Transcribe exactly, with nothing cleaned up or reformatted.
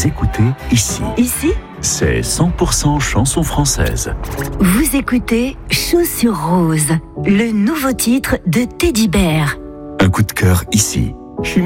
écoutez ici. Ici, C'est cent pour cent chanson française. vous écoutez Chaussures Roses, le nouveau titre de Teddy Bear. Un coup de cœur ici.